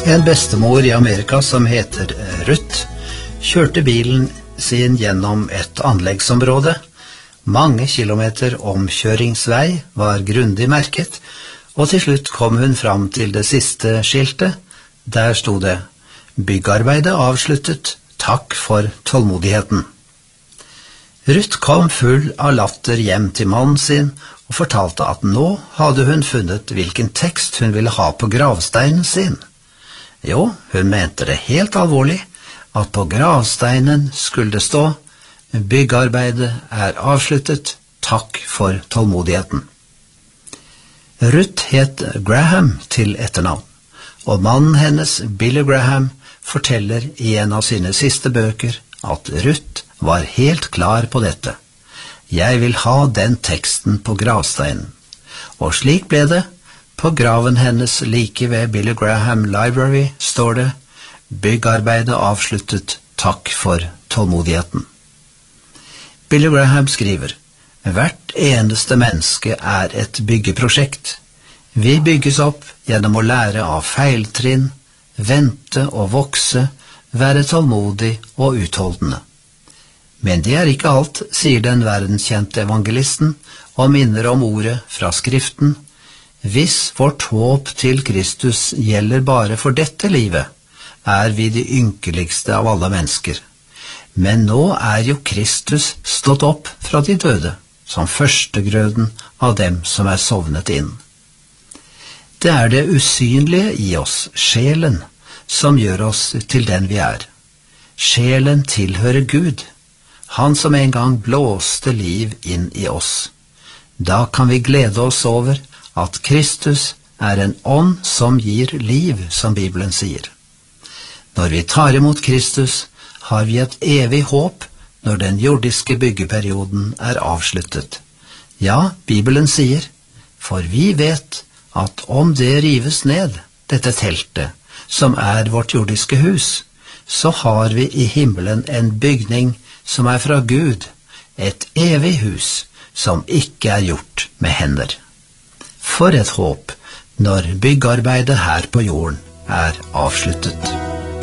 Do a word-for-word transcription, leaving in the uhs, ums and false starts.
En bestemor i Amerika som heter Ruth kjørte bilen sin gjennom et anleggsområde. Mange kilometer omkjøringsvei var grundig merket, og til slutt kom hun fram til det siste skiltet. Der stod det: «Byggarbeidet avsluttet, takk for tålmodigheten». Ruth kom full av latter hjem til mannen sin og fortalte at nå hadde hun funnet hvilken tekst hun ville ha på gravsteinen sin. Jo, hun mente det helt alvorlig, at på gravsteinen skulle det stå: «Byggarbeidet er avsluttet, takk for tålmodigheten». Ruth het Graham til etternavn, og mannen hennes, Billy Graham, forteller i en av sine siste bøker at Ruth var helt klar på dette. «Jeg vil ha den teksten på gravsteinen». Og slik ble det. På graven hennes like ved Billy Graham Library står det: «Byggarbeidet avsluttet, takk for tålmodigheten». Billy Graham skriver: «Hvert eneste menneske er et byggeprosjekt. Vi bygges opp gjennom å lære av feiltrinn, vente og vokse, være tålmodig og utholdende. Men det er ikke alt», sier den verdenskjente evangelisten, og minner om ordet fra Skriften: «Hvis vårt håp til Kristus gjelder bare for dette livet, er vi de ynkeligste av alle mennesker. Men nå er jo Kristus stått opp fra de døde, som førstegrøden av dem som er sovnet inn». Det er det usynlige i oss, sjelen, som gjør oss til den vi er. Sjelen tilhører Gud, han som en gang blåste liv inn i oss. Da kan vi glede oss over at Kristus er en ånd som gir liv, som Bibelen sier. Når vi tar imot Kristus, har vi et evig håp når den jordiske byggeperioden er avsluttet. Ja, Bibelen sier: «For vi vet at om det rives ned, dette teltet, som er vårt jordiske hus, så har vi i himmelen en bygning som er fra Gud, et evig hus som ikke er gjort med hender». For et håp når byggarbeidet her på jorden er avsluttet.